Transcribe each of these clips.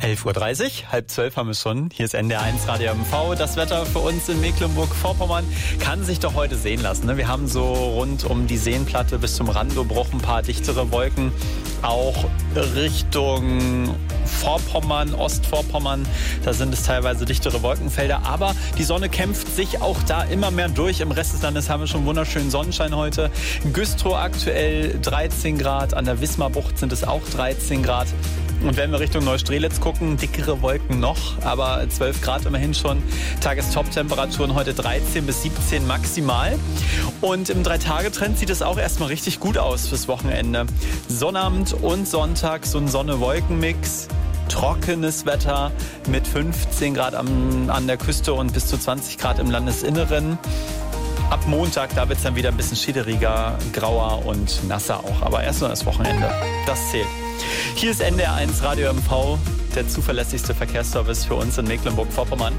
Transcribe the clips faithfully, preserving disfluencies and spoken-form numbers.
elf Uhr dreißig, halb zwölf haben wir schon. Hier ist N D R eins Radio M V. Das Wetter für uns in Mecklenburg-Vorpommern kann sich doch heute sehen lassen. Wir haben so rund um die Seenplatte bis zum Randobruch ein paar dichtere Wolken. Auch Richtung Vorpommern, Ostvorpommern, da sind es teilweise dichtere Wolkenfelder. Aber die Sonne kämpft sich auch da immer mehr durch. Im Rest des Landes haben wir schon wunderschönen Sonnenschein heute. In Güstrow aktuell dreizehn Grad, an der Wismarbucht sind es auch dreizehn Grad. Und wenn wir Richtung Neustrelitz gucken, dickere Wolken noch, aber zwölf Grad immerhin schon. Tagestop-Temperaturen heute dreizehn bis siebzehn maximal. Und im Drei-Tage-Trend sieht es auch erstmal richtig gut aus fürs Wochenende. Sonnabend und Sonntag so ein Sonne-Wolken-Mix. Trockenes Wetter mit fünfzehn Grad am, an der Küste und bis zu zwanzig Grad im Landesinneren. Ab Montag, da wird es dann wieder ein bisschen schiederiger, grauer und nasser auch. Aber erst nur das Wochenende. Das zählt. Hier ist N D R eins Radio M V, der zuverlässigste Verkehrsservice für uns in Mecklenburg-Vorpommern.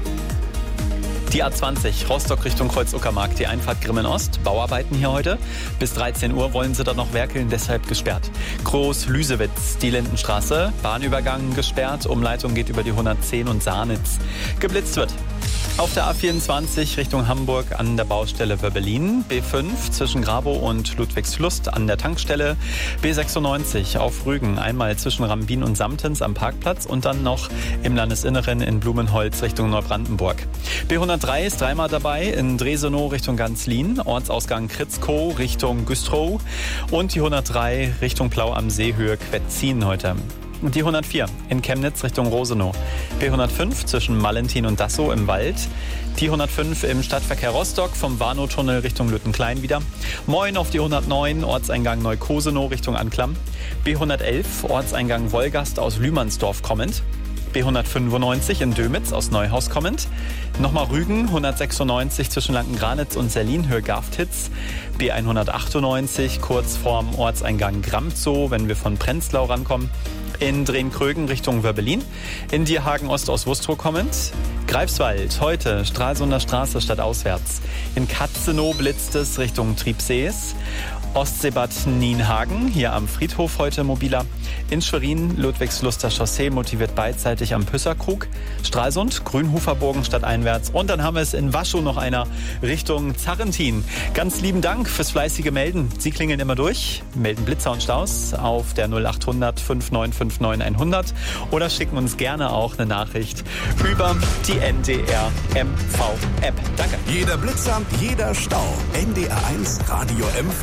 Die A zwanzig, Rostock Richtung Kreuz-Uckermark, die Einfahrt Grimmen-Ost. Bauarbeiten hier heute. Bis dreizehn Uhr wollen sie da noch werkeln, deshalb gesperrt. Groß-Lüsewitz, die Lindenstraße, Bahnübergang gesperrt. Umleitung geht über die hundertzehn und Sahnitz. Geblitzt wird. Auf der A vierundzwanzig Richtung Hamburg an der Baustelle Wöbbelin, B fünf zwischen Grabow und Ludwigslust an der Tankstelle, B sechsundneunzig auf Rügen, einmal zwischen Rambin und Samtens am Parkplatz und dann noch im Landesinneren in Blumenholz Richtung Neubrandenburg. B hundertdrei ist dreimal dabei in Dresenow Richtung Ganzlin, Ortsausgang Kritzkow Richtung Güstrow und die hundertdrei Richtung Plau am See Höhe Quetzin heute. Und die hundertvier in Chemnitz Richtung Rosenow. B hundertfünf zwischen Mallentin und Dassow im Wald. Die hundertfünf im Stadtverkehr Rostock vom Warnow-Tunnel Richtung Lüttenklein wieder. Moin auf die hundertneun, Ortseingang Neukosenow Richtung Anklam. B hundertelf, Ortseingang Wolgast aus Lühmannsdorf kommend. B hundertfünfundneunzig in Dömitz aus Neuhaus kommend. Nochmal Rügen, hundertsechsundneunzig zwischen Lanken-Granitz und Serlin, Höhe Garftitz. B hundertachtundneunzig kurz vorm Ortseingang Gramzow, wenn wir von Prenzlau rankommen. In Drehn-Krögen Richtung Wöbbelin. In Dierhagen Ost aus Wustrow kommend. Greifswald, heute Stralsunder Straße stadtauswärts. In Katzenow blitzt es Richtung Triebsees. Ostseebad Nienhagen, hier am Friedhof heute mobiler. In Schwerin, Ludwigsluster Chaussee motiviert beidseitig am Püsserkrug. Stralsund, Grünhoferbogen stadteinwärts. Und dann haben wir es in Waschow noch einer Richtung Zarrentin. Ganz lieben Dank fürs fleißige Melden. Sie klingeln immer durch, melden Blitzer und Staus auf der null acht hundert fünf neun fünf neun hundert oder schicken uns gerne auch eine Nachricht über die N D R M V App. Danke. Jeder Blitzer, jeder Stau. N D R eins Radio M V.